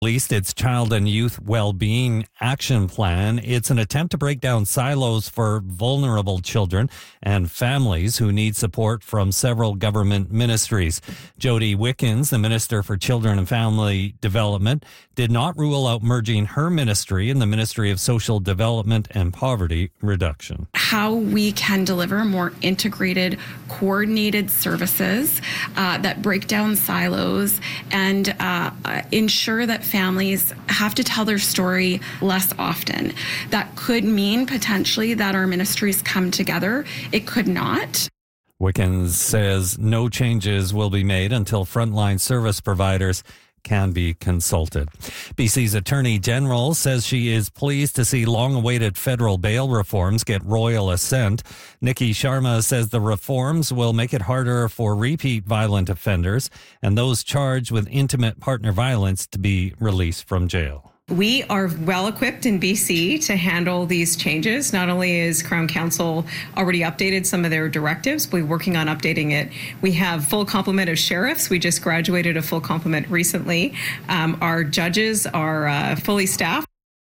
Released its Child and Youth Wellbeing Action Plan. It's an attempt to break down silos for vulnerable children and families who need support from several government ministries. Jody Wickens, the Minister for Children and Family Development, did not rule out merging her ministry and the Ministry of Social Development and Poverty Reduction. How we can deliver more integrated, coordinated services that break down silos and ensure that families have to tell their story less often. That could mean potentially that our ministries come together. It could not. Wickens says no changes will be made until frontline service providers can be consulted. BC's Attorney General says she is pleased to see long-awaited federal bail reforms get royal assent. Nikki Sharma says the reforms will make it harder for repeat violent offenders and those charged with intimate partner violence to be released from jail. We are well equipped in BC to handle these changes. Not only is Crown Counsel already updated some of their directives, we're working on updating it. We have full complement of sheriffs. We just graduated a full complement recently. Our judges are fully staffed.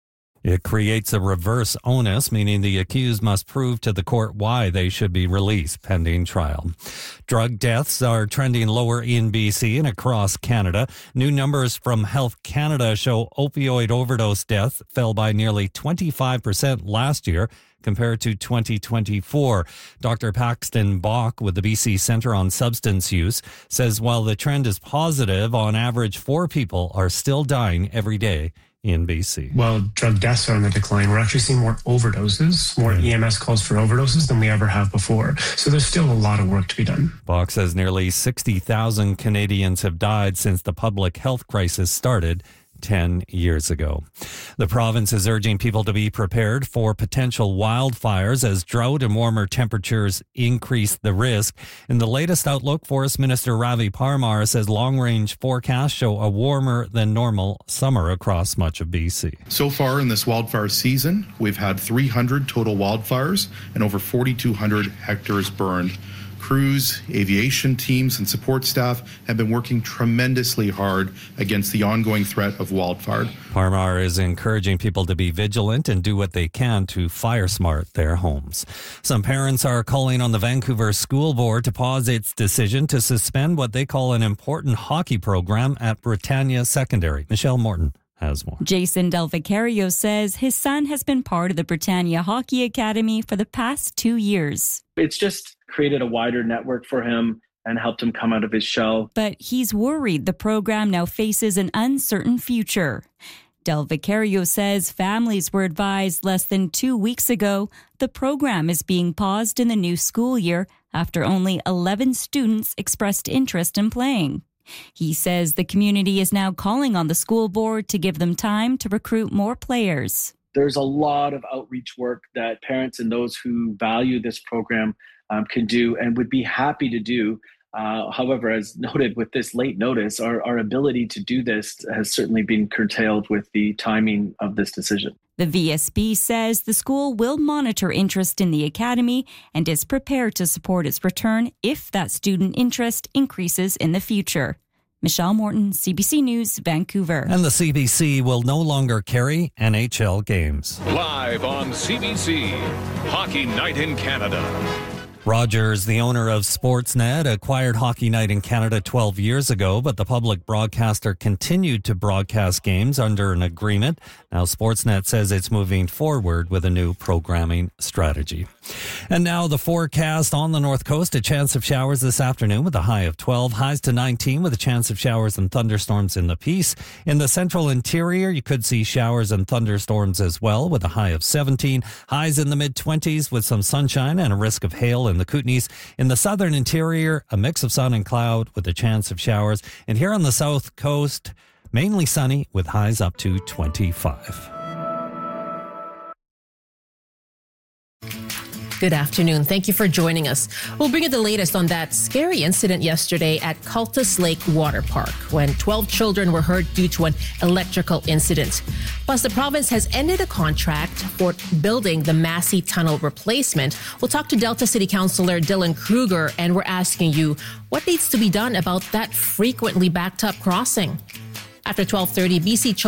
It creates a reverse onus, meaning the accused must prove to the court why they should be released pending trial. Drug deaths are trending lower in BC and across Canada. New numbers from Health Canada show opioid overdose deaths fell by nearly 25% last year compared to 2024. Dr. Paxton Bach with the BC Centre on Substance Use says while the trend is positive, on average 4 people are still dying every day in BC. While drug deaths are on the decline, we're actually seeing more overdoses, more EMS calls for overdoses than we ever have before. So there's still a lot of work to be done. Bach says nearly 60,000 Canadians have died since the public health crisis started 10 years ago. The province is urging people to be prepared for potential wildfires as drought and warmer temperatures increase the risk. In the latest outlook, Forest Minister Ravi Parmar says long-range forecasts show a warmer than normal summer across much of BC. So far in this wildfire season, we've had 300 total wildfires and over 4,200 hectares burned. Crews, aviation teams, and support staff have been working tremendously hard against the ongoing threat of wildfire. Parmar is encouraging people to be vigilant and do what they can to fire smart their homes. Some parents are calling on the Vancouver School Board to pause its decision to suspend what they call an important hockey program at Britannia Secondary. Michelle Morton has more. Jason Del Vicario says his son has been part of the Britannia Hockey Academy for the past 2 years. It's just created a wider network for him and helped him come out of his shell. But he's worried the program now faces an uncertain future. Del Vicario says families were advised less than 2 weeks ago the program is being paused in the new school year after only 11 students expressed interest in playing. He says the community is now calling on the school board to give them time to recruit more players. There's a lot of outreach work that parents and those who value this program can do and would be happy to do. However, as noted with this late notice, our ability to do this has certainly been curtailed with the timing of this decision. The VSB says the school will monitor interest in the academy and is prepared to support its return if that student interest increases in the future. Michelle Morton, CBC News, Vancouver. And the CBC will no longer carry NHL games. Live on CBC, Hockey Night in Canada. Rogers, the owner of Sportsnet, acquired Hockey Night in Canada 12 years ago, but the public broadcaster continued to broadcast games under an agreement. Now Sportsnet says it's moving forward with a new programming strategy. And now the forecast on the North Coast, a chance of showers this afternoon with a high of 12, highs to 19 with a chance of showers and thunderstorms in the Peace. In the central interior, you could see showers and thunderstorms as well with a high of 17, highs in the mid-20s with some sunshine and a risk of hail in the Kootenays. In the southern interior, a mix of sun and cloud with a chance of showers. And here on the south coast, mainly sunny with highs up to 25. Good afternoon. Thank you for joining us. We'll bring you the latest on that scary incident yesterday at Cultus Lake Water Park when 12 children were hurt due to an electrical incident. Plus, the province has ended a contract for building the Massey Tunnel replacement. We'll talk to Delta City Councillor Dylan Kruger, and we're asking you what needs to be done about that frequently backed up crossing. After 12:30, BC